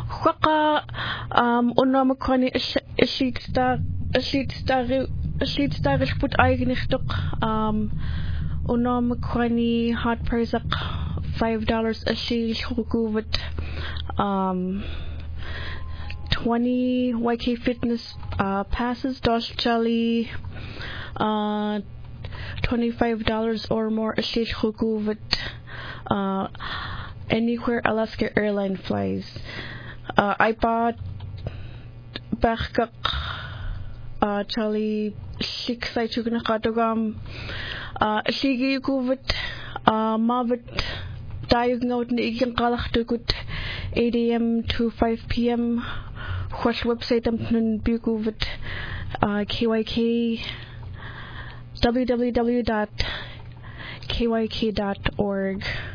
Waka unamakwani Slitsdarisch put eigentlich doch unamakwani hot price $5 a sheet with 20 YK Fitness passes, Dosh Jelly, $25 or more a sheet with anywhere Alaska airline flies. I bought back Charlie 6 I took na katogam sige kuvet mavet dayog note ni igyang kalaktukut 8 a.m. to 5 p.m. What's website am nun bukuvet KYK www.kyk.org